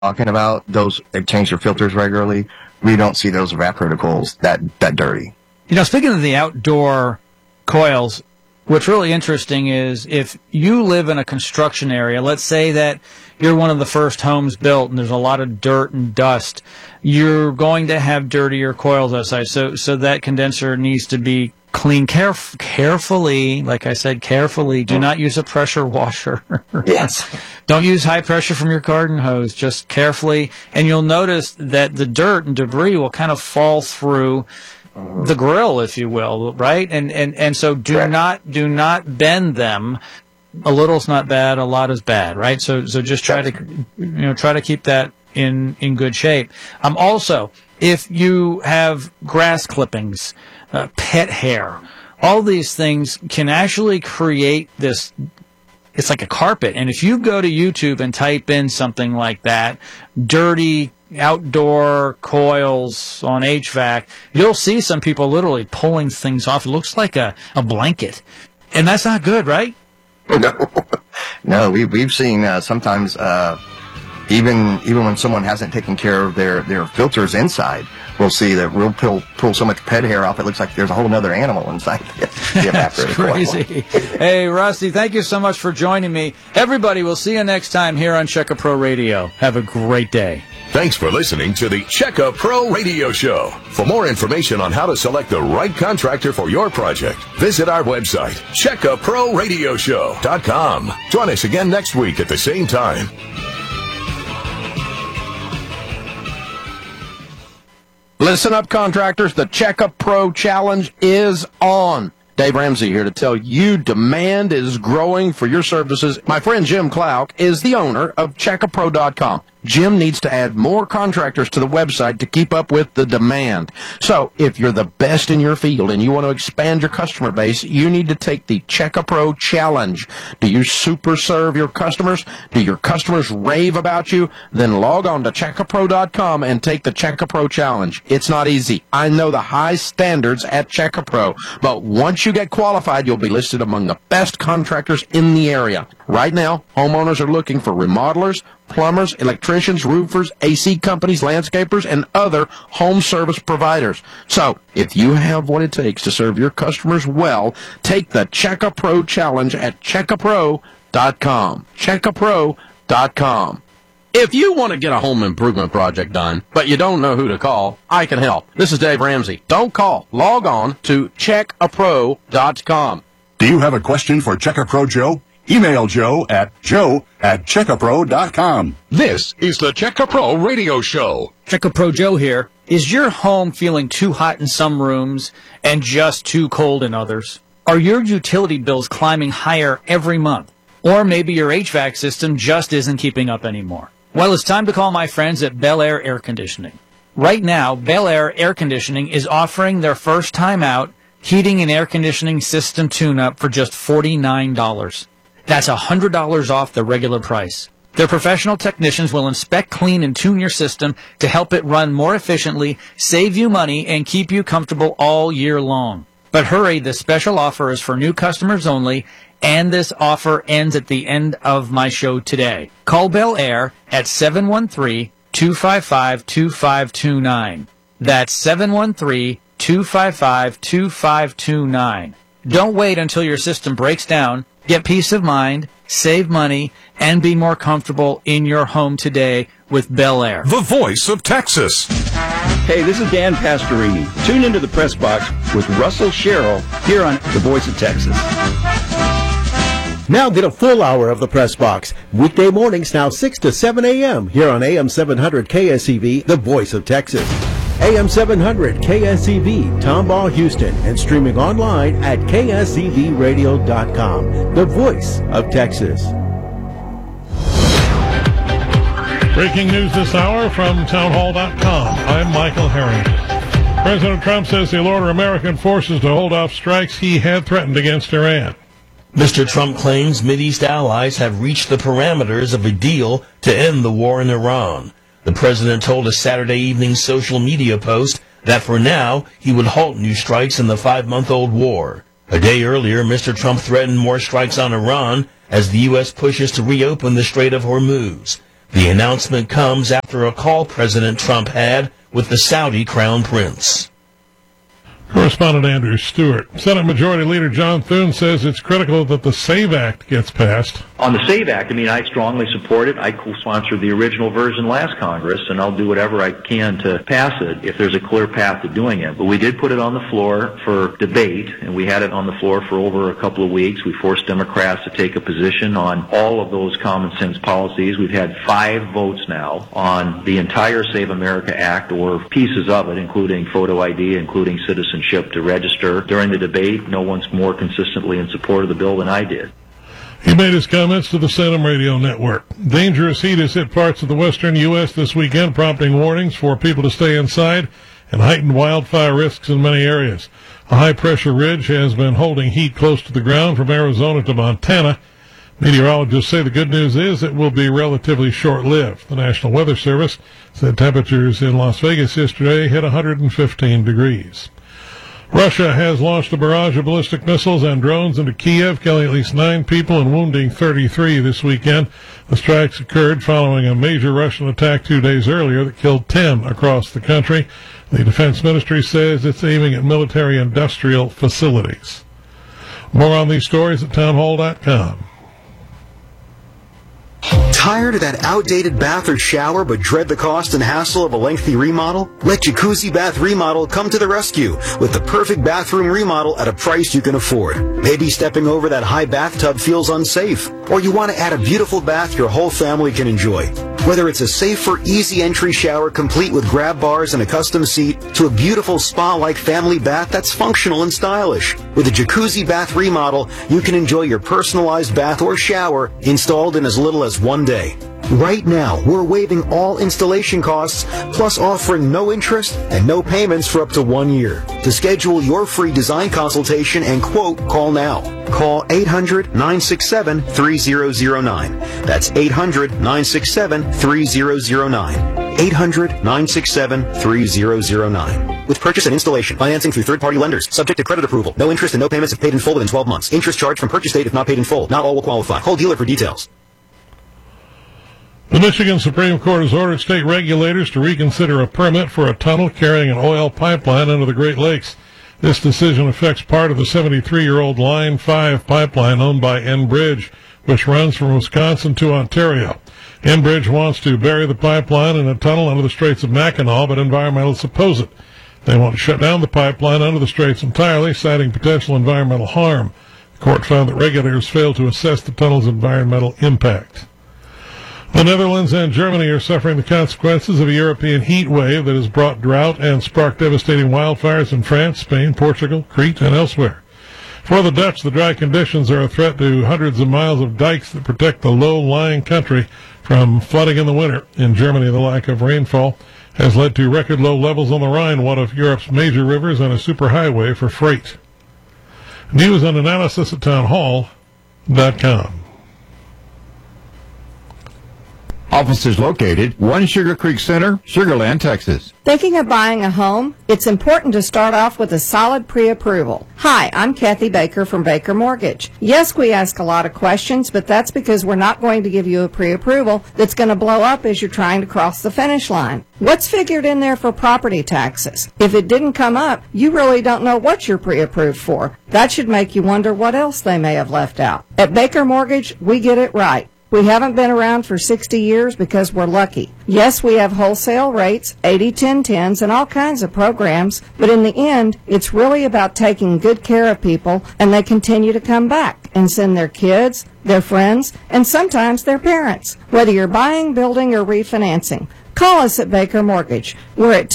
talking about, those, they change their filters regularly. We don't see those evaporator coils that dirty. You know, speaking of the outdoor coils, what's really interesting is if you live in a construction area, let's say that you're one of the first homes built and there's a lot of dirt and dust, you're going to have dirtier coils outside. So that condenser needs to be cleaned carefully. Like I said, carefully. Do not use a pressure washer. Yes. Don't use high pressure from your garden hose. Just carefully. And you'll notice that the dirt and debris will kind of fall through the grill, if you will, right? And so do not bend them. A little's not bad, a lot is bad, right? So just try to keep that in good shape. Also, if you have grass clippings, pet hair, all these things can actually create this. It's like a carpet. And if you go to YouTube and type in something like that, dirty outdoor coils on HVAC, you'll see some people literally pulling things off. It looks like a blanket. And that's not good, right? No, we've seen sometimes even when someone hasn't taken care of their filters inside, we'll see that we'll pull so much pet hair off it looks like there's a whole other animal inside the evaporator. That's crazy. Hey, Rusty, thank you so much for joining me. Everybody, we'll see you next time here on Checka Pro Radio. Have a great day. Thanks for listening to the Checka Pro Radio Show. For more information on how to select the right contractor for your project, visit our website, CheckaProRadioShow.com. Join us again next week at the same time. Listen up, contractors. The Checka Pro Challenge is on. Dave Ramsey here to tell you demand is growing for your services. My friend Jim Klauck is the owner of CheckaPro.com. Jim needs to add more contractors to the website to keep up with the demand. So if you're the best in your field and you want to expand your customer base, you need to take the Checka Pro Challenge. Do you super serve your customers? Do your customers rave about you? Then log on to CheckaPro.com and take the Checka Pro Challenge. It's not easy. I know the high standards at Checka Pro, but once you get qualified, you'll be listed among the best contractors in the area. Right now, homeowners are looking for remodelers, plumbers, electricians, roofers, AC companies, landscapers, and other home service providers. So, if you have what it takes to serve your customers well, take the Checka Pro Challenge at CheckaPro.com. CheckaPro.com. If you want to get a home improvement project done, but you don't know who to call, I can help. This is Dave Ramsey. Don't call. Log on to CheckaPro.com. Do you have a question for Checka Pro Joe? Email Joe at CheckaPro.com. This is the Checka Pro Radio Show. Checka Pro Joe here. Is your home feeling too hot in some rooms and just too cold in others? Are your utility bills climbing higher every month? Or maybe your HVAC system just isn't keeping up anymore? Well, it's time to call my friends at Bel Air Air Conditioning. Right now, Bel Air Air Conditioning is offering their first time out heating and air conditioning system tune-up for just $49. That's $100 off the regular price. Their professional technicians will inspect, clean, and tune your system to help it run more efficiently, save you money, and keep you comfortable all year long. But hurry, this special offer is for new customers only, and this offer ends at the end of my show today. Call Bel Air at 713-255-2529. That's 713-255-2529. Don't wait until your system breaks down. Get peace of mind, save money, and be more comfortable in your home today with Bel Air. The voice of Texas. Hey, this is Dan Pastorini. Tune into the Press Box with Russell Sherrill here on The Voice of Texas. Now get a full hour of the Press Box. Weekday mornings now 6 to 7 a.m. here on AM 700 KSEV, The Voice of Texas. AM 700 KSEV, Tomball, Houston, and streaming online at ksevradio.com. The Voice of Texas. Breaking news this hour from townhall.com. I'm Michael Harrington. President Trump says he'll order American forces to hold off strikes he had threatened against Iran. Mr. Trump claims Mideast allies have reached the parameters of a deal to end the war in Iran. The president told a Saturday evening social media post that for now he would halt new strikes in the 5-month-old war. A day earlier, Mr. Trump threatened more strikes on Iran as the U.S. pushes to reopen the Strait of Hormuz. The announcement comes after a call President Trump had with the Saudi Crown Prince. Correspondent Andrew Stewart. Senate Majority Leader John Thune says it's critical that the SAVE Act gets passed. On the SAVE Act, I strongly support it. I co-sponsored the original version last Congress, and I'll do whatever I can to pass it if there's a clear path to doing it. But we did put it on the floor for debate, and we had it on the floor for over a couple of weeks. We forced Democrats to take a position on all of those common sense policies. We've had 5 votes now on the entire Save America Act, or pieces of it, including photo ID, including citizenship to register. During the debate, no one's more consistently in support of the bill than I did. He made his comments to the Salem Radio Network. Dangerous heat has hit parts of the western U.S. this weekend, prompting warnings for people to stay inside and heightened wildfire risks in many areas. A high-pressure ridge has been holding heat close to the ground from Arizona to Montana. Meteorologists say the good news is it will be relatively short-lived. The National Weather Service said temperatures in Las Vegas yesterday hit 115 degrees. Russia has launched a barrage of ballistic missiles and drones into Kiev, killing at least 9 people and wounding 33 this weekend. The strikes occurred following a major Russian attack 2 days earlier that killed 10 across the country. The Defense Ministry says it's aiming at military-industrial facilities. More on these stories at townhall.com. Tired of that outdated bath or shower but dread the cost and hassle of a lengthy remodel? Let Jacuzzi Bath Remodel come to the rescue with the perfect bathroom remodel at a price you can afford. Maybe stepping over that high bathtub feels unsafe, or you want to add a beautiful bath your whole family can enjoy. Whether it's a safer, easy entry shower complete with grab bars and a custom seat, to a beautiful spa-like family bath that's functional and stylish. With a Jacuzzi Bath Remodel, you can enjoy your personalized bath or shower installed in as little as 1 day. Right now, we're waiving all installation costs, plus offering no interest and no payments for up to 1 year. To schedule your free design consultation and quote, call now. Call 800-967-3009. That's 800-967-3009. 800-967-3009. With purchase and installation, financing through third-party lenders, subject to credit approval. No interest and no payments if paid in full within 12 months. Interest charged from purchase date if not paid in full. Not all will qualify. Call dealer for details. The Michigan Supreme Court has ordered state regulators to reconsider a permit for a tunnel carrying an oil pipeline under the Great Lakes. This decision affects part of the 73-year-old Line 5 pipeline owned by Enbridge, which runs from Wisconsin to Ontario. Enbridge wants to bury the pipeline in a tunnel under the Straits of Mackinac, but environmentalists oppose it. They want to shut down the pipeline under the Straits entirely, citing potential environmental harm. The court found that regulators failed to assess the tunnel's environmental impact. The Netherlands and Germany are suffering the consequences of a European heat wave that has brought drought and sparked devastating wildfires in France, Spain, Portugal, Crete, and elsewhere. For the Dutch, the dry conditions are a threat to hundreds of miles of dikes that protect the low-lying country from flooding in the winter. In Germany, the lack of rainfall has led to record low levels on the Rhine, one of Europe's major rivers and a superhighway for freight. News and analysis at townhall.com. Offices located 1 Sugar Creek Center, Sugar Land, Texas. Thinking of buying a home? It's important to start off with a solid pre-approval. Hi, I'm Kathy Baker from Baker Mortgage. Yes, we ask a lot of questions, but that's because we're not going to give you a pre-approval that's going to blow up as you're trying to cross the finish line. What's figured in there for property taxes? If it didn't come up, you really don't know what you're pre-approved for. That should make you wonder what else they may have left out. At Baker Mortgage, we get it right. We haven't been around for 60 years because we're lucky. Yes, we have wholesale rates, 80-10-10s, and all kinds of programs, but in the end, it's really about taking good care of people, and they continue to come back and send their kids, their friends, and sometimes their parents. Whether you're buying, building, or refinancing, call us at Baker Mortgage. We're at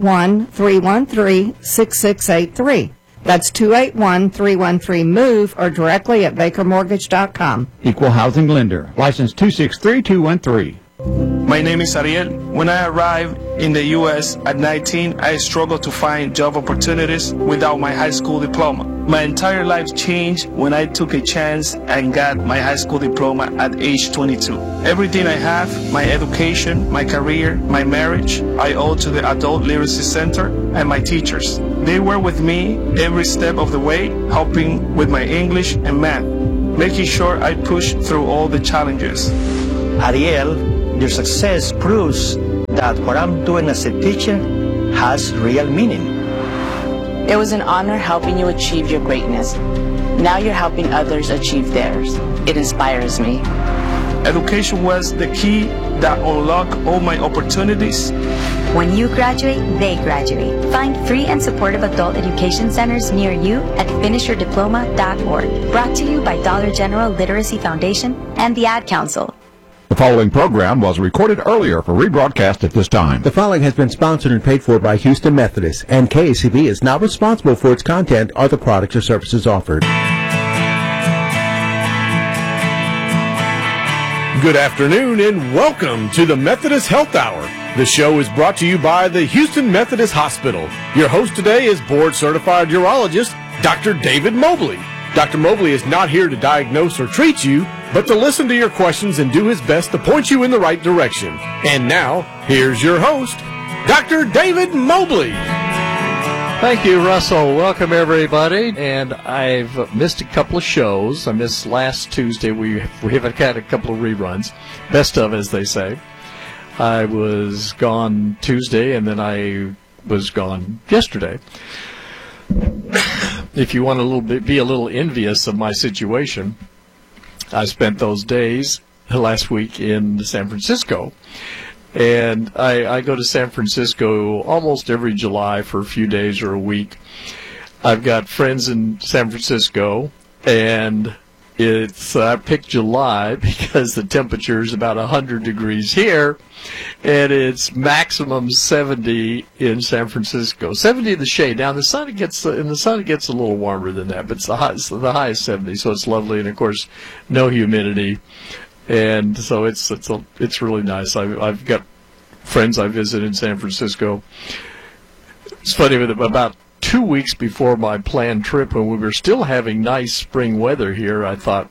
281-313-6683. That's 281-313-MOVE or directly at bakermortgage.com. Equal housing lender. License 263213. My name is Ariel. When I arrived in the U.S. at 19, I struggled to find job opportunities without my high school diploma. My entire life changed when I took a chance and got my high school diploma at age 22. Everything I have, my education, my career, my marriage, I owe to the Adult Literacy Center and my teachers. They were with me every step of the way, helping with my English and math, making sure I pushed through all the challenges. Ariel Your success proves that what I'm doing as a teacher has real meaning. It was an honor helping you achieve your greatness. Now you're helping others achieve theirs. It inspires me. Education was the key that unlocked all my opportunities. When you graduate, they graduate. Find free and supportive adult education centers near you at finishyourdiploma.org. Brought to you by Dollar General Literacy Foundation and the Ad Council. The following program was recorded earlier for rebroadcast at this time. The following has been sponsored and paid for by Houston Methodist, and KACB is not responsible for its content or the products or services offered. Good afternoon and welcome to the Methodist Health Hour. The show is brought to you by the Houston Methodist Hospital. Your host today is board-certified urologist Dr. David Mobley. Dr. Mobley is not here to diagnose or treat you, but to listen to your questions and do his best to point you in the right direction. And now, here's your host, Dr. David Mobley. Thank you, Russell. Welcome, everybody. And I've missed a couple of shows. I missed last Tuesday. We have had a couple of reruns. Best of, as they say. I was gone Tuesday, and then I was gone yesterday. If you want to be a little envious of my situation, I spent those days last week in San Francisco. And I go to San Francisco almost every July for a few days or a week. I've got friends in San Francisco, and I picked July because the temperature is about 100 degrees here, and it's maximum 70 in San Francisco. 70 in the shade. Now in the sun it gets a little warmer than that, but the high is 70, so it's lovely, and of course no humidity. And so it's really nice. I've got friends I visit in San Francisco. It's funny, about 2 weeks before my planned trip, when we were still having nice spring weather here, I thought,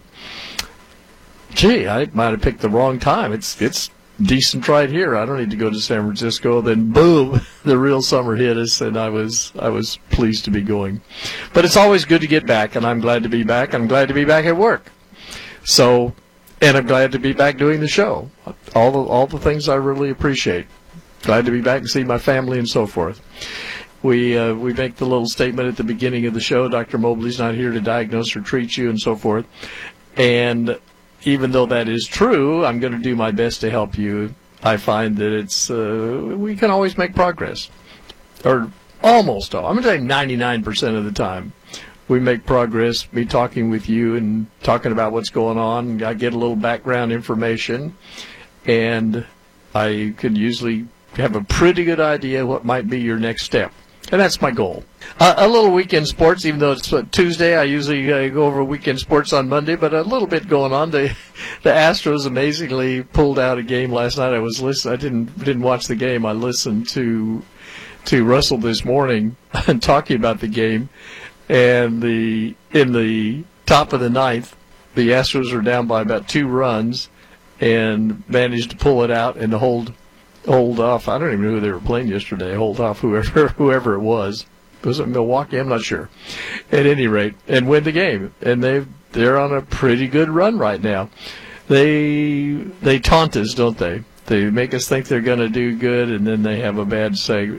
gee, I might have picked the wrong time. It's decent right here. I don't need to go to San Francisco. Then boom, the real summer hit us, and I was pleased to be going. But it's always good to get back, and I'm glad to be back. I'm glad to be back at work. So. And I'm glad to be back doing the show. All the things I really appreciate. Glad to be back and see my family and so forth. We make the little statement at the beginning of the show, Dr. Mobley's not here to diagnose or treat you and so forth. And even though that is true, I'm going to do my best to help you. I find that we can always make progress. Or almost all. I'm going to say 99% of the time. We make progress, me talking with you and talking about what's going on. I get a little background information, and I can usually have a pretty good idea what might be your next step. And that's my goal. A little weekend sports, even though it's Tuesday. I usually go over weekend sports on Monday, but a little bit going on. The Astros amazingly pulled out a game last night. I didn't watch the game. I listened to Russell this morning talking about the game. And in the top of the ninth, the Astros were down by about 2 runs and managed to pull it out and hold off. I don't even know who they were playing yesterday. Hold off whoever it was. Was it Milwaukee? I'm not sure. At any rate, and win the game. And they're on a pretty good run right now. They taunt us, don't they? They make us think they're going to do good, and then they have a bad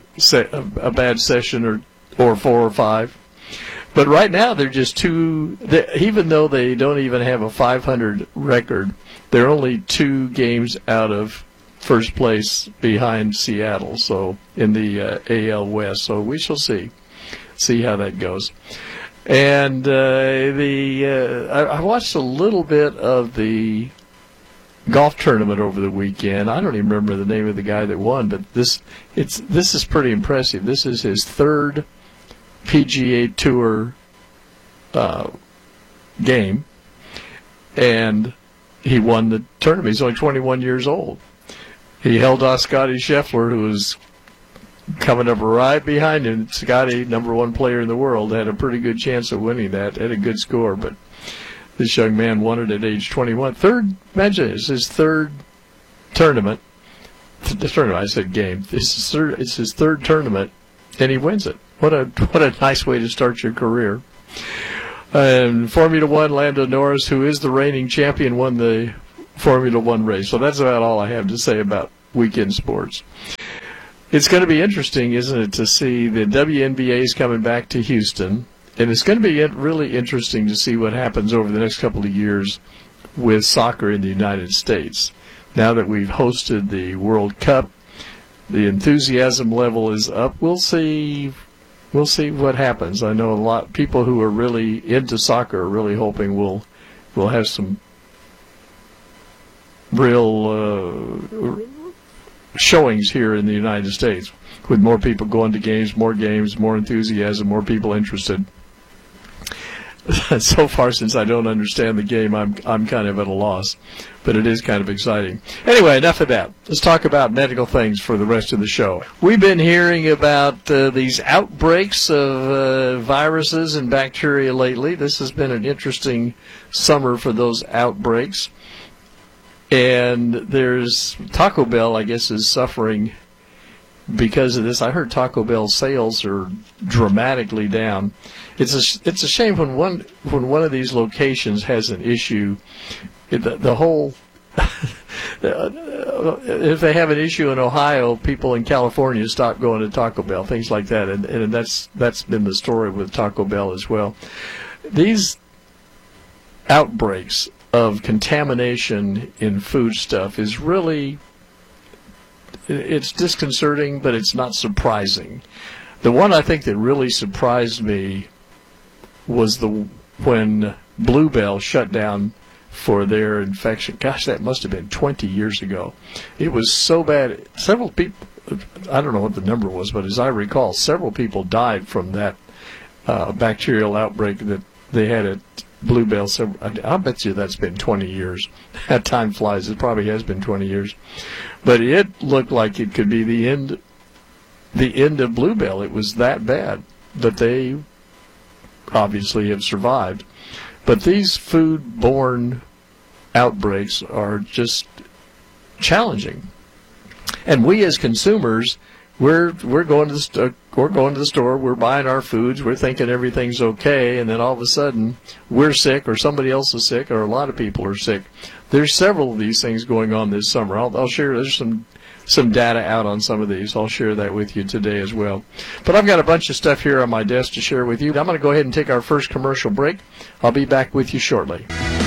session or 4 or 5. But right now, they're just even though they don't even have a 500 record, they're only 2 games out of first place behind Seattle, so in the AL West. So we shall see how that goes. And I watched a little bit of the golf tournament over the weekend. I don't even remember the name of the guy that won, but this is pretty impressive. This is his 3rd PGA Tour game, and he won the tournament. He's only 21 years old. He held off Scotty Scheffler, who was coming up right behind him. Scotty, #1 player in the world, had a pretty good chance of winning that, had a good score, but this young man won it at age 21. Imagine it's his 3rd tournament. I said game. It's his 3rd tournament, and he wins it. What a nice way to start your career. And Formula One, Lando Norris, who is the reigning champion, won the Formula One race. So that's about all I have to say about weekend sports. It's going to be interesting, isn't it, to see the WNBA is coming back to Houston, and it's going to be really interesting to see what happens over the next couple of years with soccer in the United States. Now that we've hosted the World Cup, the enthusiasm level is up. We'll see what happens. I know a lot of people who are really into soccer are really hoping we'll have some real showings here in the United States, with more people going to games, more enthusiasm, more people interested. So far, since I don't understand the game, I'm kind of at a loss, but it is kind of exciting. Anyway, enough of that. Let's talk about medical things for the rest of the show. We've been hearing about these outbreaks of viruses and bacteria lately. This has been an interesting summer for those outbreaks. And there's Taco Bell, I guess, is suffering because of this. I heard Taco Bell sales are dramatically down. It's a shame when one of these locations has an issue. The whole if they have an issue in Ohio, people in California stop going to Taco Bell, things like that, and that's been the story with Taco Bell as well. These outbreaks of contamination in food stuff is really, it's disconcerting, but it's not surprising. The one I think that really surprised me was when Blue Bell shut down for their infection. Gosh, that must have been 20 years ago. It was so bad. Several people, I don't know what the number was, but as I recall, several people died from that bacterial outbreak that they had at Blue Bell. I'll bet you that's been 20 years. That time flies. It probably has been 20 years. But it looked like it could be the end of Blue Bell. It was that bad. But they obviously have survived. But these food-borne outbreaks are just challenging. And we as consumers, we're going to the store, we're buying our foods, we're thinking everything's okay, and then all of a sudden we're sick, or somebody else is sick, or a lot of people are sick. There's several of these things going on this summer. I'll share, there's some data out on some of these. I'll share that with you today as well. But I've got a bunch of stuff here on my desk to share with you. I'm going to go ahead and take our first commercial break. I'll be back with you shortly.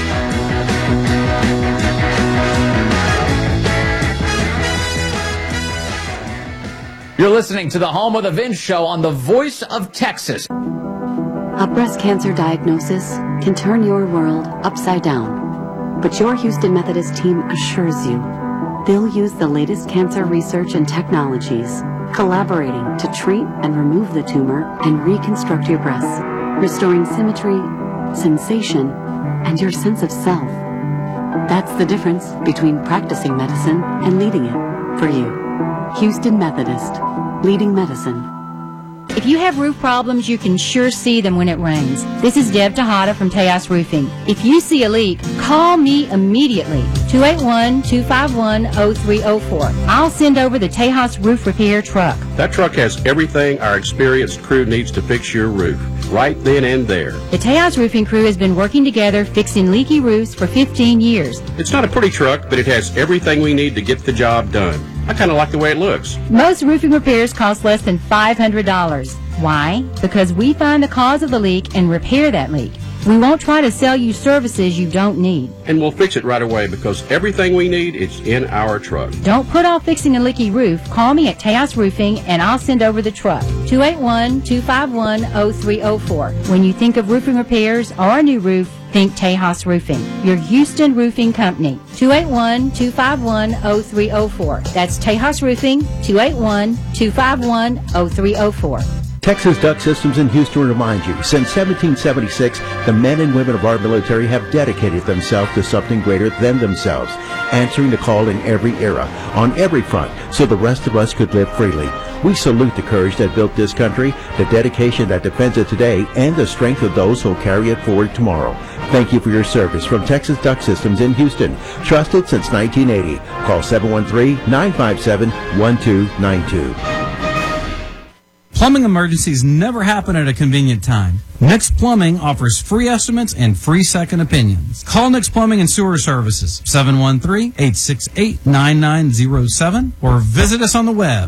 You're listening to the Home of the Vince Show on the Voice of Texas. A breast cancer diagnosis can turn your world upside down. But your Houston Methodist team assures you they'll use the latest cancer research and technologies, collaborating to treat and remove the tumor and reconstruct your breasts, restoring symmetry, sensation, and your sense of self. That's the difference between practicing medicine and leading it for you. Houston Methodist, leading medicine. If you have roof problems, you can sure see them when it rains. This is Deb Tejada from Tejas Roofing. If you see a leak, call me immediately, 281-251-0304. I'll send over the Tejas Roof Repair truck. That truck has everything our experienced crew needs to fix your roof, right then and there. The Tejas Roofing crew has been working together fixing leaky roofs for 15 years. It's not a pretty truck, but it has everything we need to get the job done. I kind of like the way it looks. Most roofing repairs cost less than $500. Why? Because we find the cause of the leak and repair that leak. We won't try to sell you services you don't need. And we'll fix it right away because everything we need is in our truck. Don't put off fixing a leaky roof. Call me at Tejas Roofing and I'll send over the truck. 281-251-0304. When you think of roofing repairs or a new roof, think Tejas Roofing, your Houston roofing company. 281-251-0304. That's Tejas Roofing, 281-251-0304. Texas Duct Systems in Houston reminds you, since 1776, the men and women of our military have dedicated themselves to something greater than themselves, answering the call in every era, on every front, so the rest of us could live freely. We salute the courage that built this country, the dedication that defends it today, and the strength of those who will carry it forward tomorrow. Thank you for your service from Texas Duct Systems in Houston. Trusted since 1980. Call 713-957-1292. Plumbing emergencies never happen at a convenient time. Nix Plumbing offers free estimates and free second opinions. Call Nix Plumbing and Sewer Services, 713-868-9907, or visit us on the web